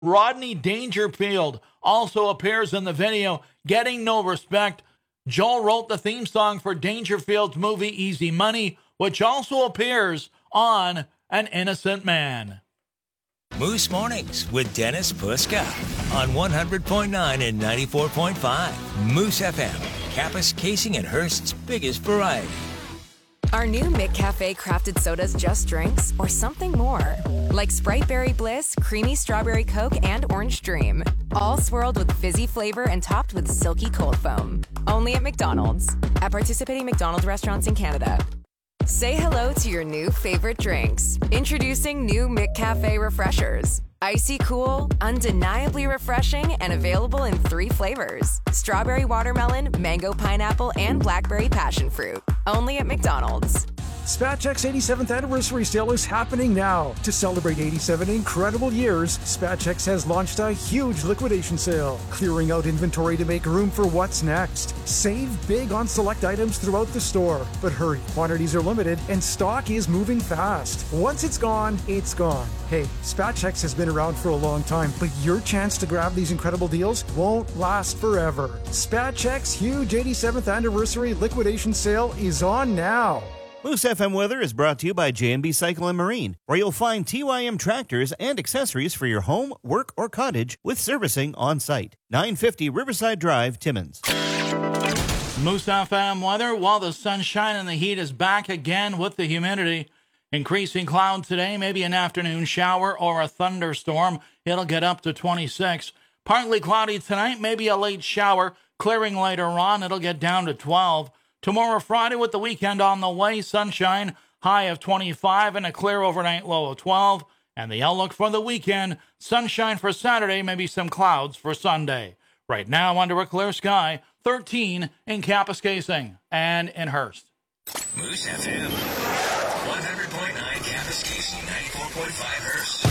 Rodney Dangerfield also appears in the video, Getting No Respect. Joel wrote the theme song for Dangerfield's movie Easy Money, which also appears on An Innocent Man. Moose Mornings with Dennis Puska on 100.9 and 94.5. Moose FM, Kappas, Casing, and Hearst's biggest variety. Are new McCafe crafted sodas just drinks or something more? Like Sprite Berry Bliss, Creamy Strawberry Coke, and Orange Dream. All swirled with fizzy flavor and topped with silky cold foam. Only at McDonald's. At participating McDonald's restaurants in Canada. Say hello to your new favorite drinks. Introducing new McCafe Refreshers. Icy cool, undeniably refreshing, and available in 3 flavors. Strawberry watermelon, mango pineapple, and blackberry passion fruit. Only at McDonald's. Spat Chek's 87th anniversary sale is happening now. To celebrate 87 incredible years, Spat Chek's has launched a huge liquidation sale, clearing out inventory to make room for what's next. Save big on select items throughout the store. But hurry, quantities are limited and stock is moving fast. Once it's gone, it's gone. Hey, Spat Chek's has been around for a long time, but your chance to grab these incredible deals won't last forever. Spat Chek's huge 87th anniversary liquidation sale is on now. Moose FM weather is brought to you by J&B Cycle and Marine, where you'll find TYM tractors and accessories for your home, work, or cottage with servicing on site. 950 Riverside Drive, Timmins. Moose FM weather, while the sunshine and the heat is back again with the humidity. Increasing cloud today, maybe an afternoon shower or a thunderstorm. It'll get up to 26. Partly cloudy tonight, maybe a late shower. Clearing later on, it'll get down to 12. Tomorrow, Friday, with the weekend on the way, sunshine, high of 25 and a clear overnight low of 12. And the outlook for the weekend, sunshine for Saturday, maybe some clouds for Sunday. Right now, under a clear sky, 13 in Kapuskasing and in Hearst. Moose FM, 100.9 Kapuskasing, 94.5 Hearst.